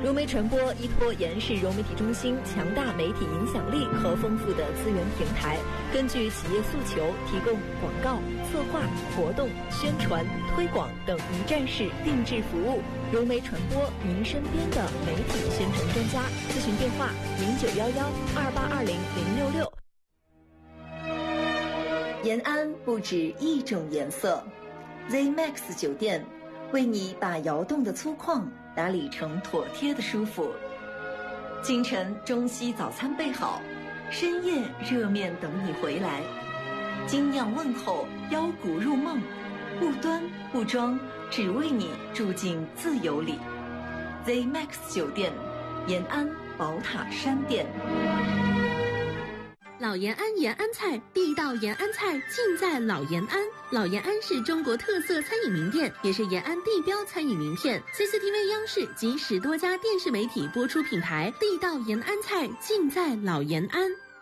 融媒传播依托延安市融媒体中心强大媒体影响力和丰富的资源平台，根据企业诉求，提供广告、策划、活动、宣传、推广等一站式定制服务。融媒传播，您身边的媒体宣传专家。咨询电话0911282066。延安不止一种颜色 ，ZMAX 酒店为你把窑洞的粗犷打理成妥帖的舒服。清晨中西早餐备好，深夜热面等你回来。精酿问候，腰鼓入梦，不端不装，只为你住进自由里。ZMAX 酒店，延安宝塔山店。 老延安延安菜，地道延安菜尽在老延安。老延安是中国特色餐饮名店，也是延安地标餐饮名片。CCTV 央视及10多家电视媒体播出品牌，地道延安菜尽在老延安。